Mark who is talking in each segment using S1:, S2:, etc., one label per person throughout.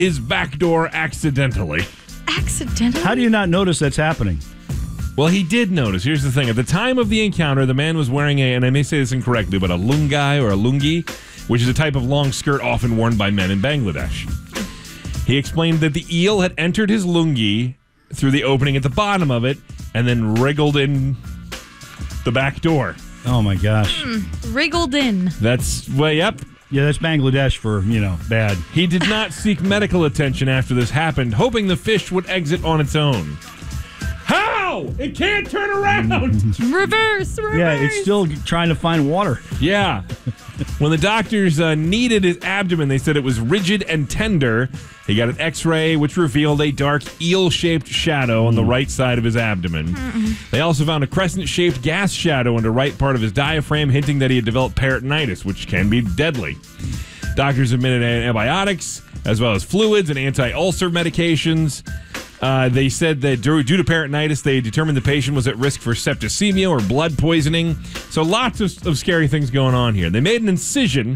S1: his back door accidentally.
S2: Accidentally?
S3: How do you not notice that's happening?
S1: Well, he did notice. Here's the thing. At the time of the encounter, the man was wearing and I may say this incorrectly, but a lungi or a lungi, which is a type of long skirt often worn by men in Bangladesh. He explained that the eel had entered his lungi through the opening at the bottom of it and then wriggled in the back door.
S3: Oh, my gosh.
S2: Wriggled in.
S1: That's, well, yep.
S3: Yeah, that's Bangladesh for, bad.
S1: He did not seek medical attention after this happened, hoping the fish would exit on its own. How? It can't turn around.
S2: Reverse.
S3: Yeah, it's still trying to find water.
S1: Yeah. When the doctors kneaded his abdomen, they said it was rigid and tender. He got an x-ray, which revealed a dark eel-shaped shadow on the right side of his abdomen. They also found a crescent-shaped gas shadow on the right part of his diaphragm, hinting that he had developed peritonitis, which can be deadly. Doctors admitted antibiotics, as well as fluids and anti-ulcer medications. They said that due to peritonitis, they determined the patient was at risk for septicemia or blood poisoning. So lots of scary things going on here. They made an incision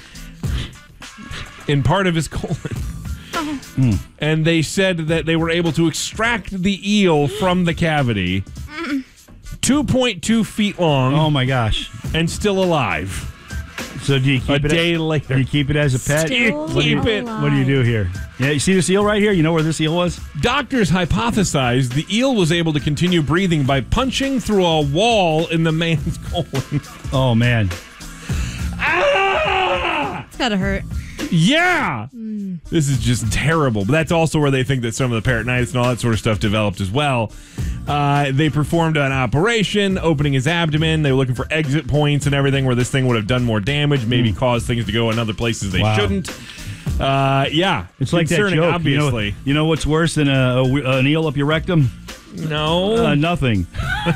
S1: in part of his colon. And they said that they were able to extract the eel from the cavity, 2.2 feet long.
S3: Oh, my gosh.
S1: And still alive.
S3: So do you keep
S1: a day later?
S3: Do you keep it as a pet?
S2: Still
S3: What do you do here? Yeah, you see this eel right here? You know where this eel was?
S1: Doctors hypothesized the eel was able to continue breathing by punching through a wall in the man's colon.
S3: Oh, man.
S1: Ah!
S2: It's gotta hurt.
S1: Yeah! This is just terrible. But that's also where they think that some of the peritonitis and all that sort of stuff developed as well. They performed an operation, opening his abdomen. They were looking for exit points and everything where this thing would have done more damage, maybe caused things to go in other places they shouldn't. Yeah.
S3: It's like that joke.
S1: Obviously.
S3: You know what's worse than an eel up your rectum?
S1: No.
S3: Nothing.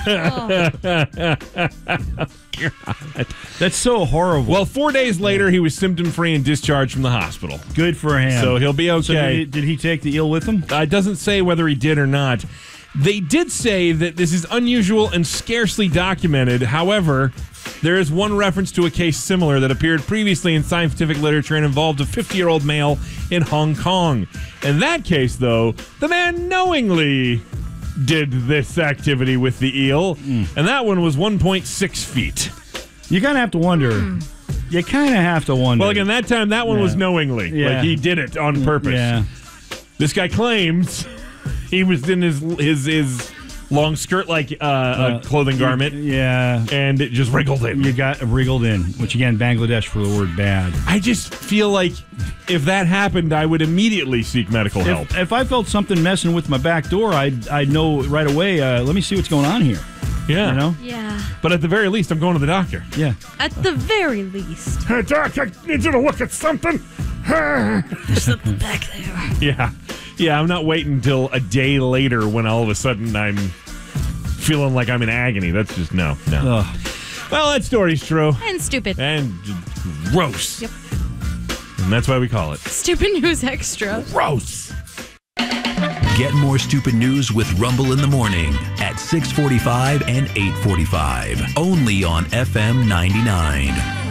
S3: That's so horrible.
S1: Well, 4 days later, he was symptom-free and discharged from the hospital.
S3: Good for him.
S1: So he'll be okay.
S3: So did he take the eel with him?
S1: It doesn't say whether he did or not. They did say that this is unusual and scarcely documented. However, there is one reference to a case similar that appeared previously in scientific literature and involved a 50-year-old male in Hong Kong. In that case, though, the man knowingly did this activity with the eel, and that one was 1.6 feet.
S3: You kind of have to wonder. You kind of have to wonder.
S1: Well, again, that time, that one was knowingly.
S3: Yeah.
S1: Like, he did it on purpose.
S3: Yeah.
S1: This guy claims he was in his long skirt like clothing garment.
S3: Yeah.
S1: And it just wriggled in.
S3: You got wriggled in, which again, Bangladesh for the word bad.
S1: I just feel like if that happened, I would immediately seek medical help.
S3: If I felt something messing with my back door, I'd know right away, let me see what's going on here.
S1: Yeah.
S3: You know?
S2: Yeah.
S1: But at the very least, I'm going to the doctor.
S3: Yeah.
S2: At the very least.
S1: Hey, Doc, I need you to look at something.
S2: Just look back there.
S1: Yeah. Yeah, I'm not waiting until a day later when all of a sudden I'm feeling like I'm in agony. That's just no.
S3: Ugh.
S1: Well, that story's true.
S2: And stupid.
S1: And gross.
S2: Yep.
S1: And that's why we call it
S2: Stupid News Extra.
S1: gross.
S4: Get more stupid news with Rumble in the Morning at 6:45 and 8:45. Only on FM 99.